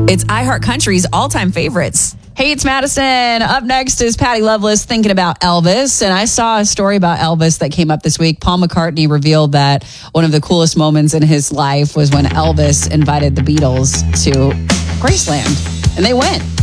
It's iHeartCountry's all-time favorites. Hey, it's Madison. Up next is Patty Loveless thinking about Elvis. And I saw a story about Elvis that came up this week. Paul McCartney revealed that one of the coolest moments in his life was when Elvis invited the Beatles to Graceland. And they went.